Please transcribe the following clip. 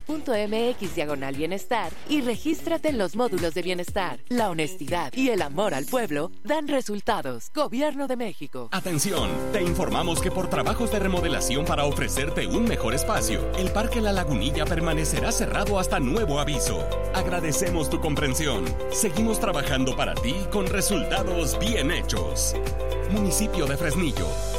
ISSSTE.mx/bienestar y regístrate en los módulos de bienestar. La honestidad y el amor al pueblo dan resultados. Gobierno de México. Atención, te informamos que por trabajos de remodelación para ofrecerte un mejor espacio, el Parque La Lagunilla permanecerá cerrado hasta nuevo aviso. Agradecemos tu comprensión. Seguimos trabajando para ti con resultados bien hechos. Municipio de Fresnillo.